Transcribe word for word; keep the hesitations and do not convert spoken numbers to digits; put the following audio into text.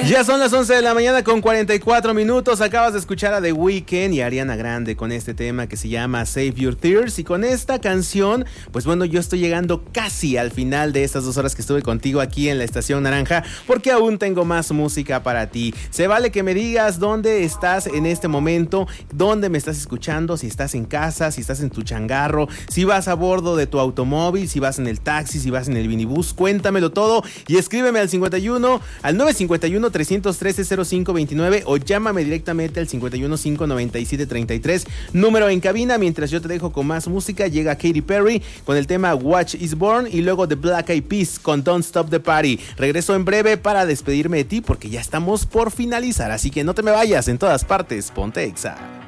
Ya son las once de la mañana con cuarenta y cuatro minutos. Acabas de escuchar a The Weeknd y a Ariana Grande con este tema que se llama Save Your Tears. Y con esta canción, pues bueno, yo estoy llegando casi al final de estas dos horas que estuve contigo aquí en la Estación Naranja, porque aún tengo más música para ti. Se vale que me digas dónde estás en este momento, dónde me estás escuchando, si estás en casa, si estás en tu changarro, si vas a bordo de tu automóvil, si vas en el taxi, si vas en el minibús. Cuéntamelo todo y escríbeme al cincuenta y uno, al nueve cincuenta y uno, trescientos trece, cero cinco veintinueve o llámame directamente al cincuenta y uno, cinco noventa y siete, treinta y tres, número en cabina. Mientras yo te dejo con más música, llega Katy Perry con el tema Watch Is Born y luego The Black Eyed Peas con Don't Stop the Party. Regreso en breve para despedirme de ti porque ya estamos por finalizar, así que no te me vayas. En todas partes, ponte Exa.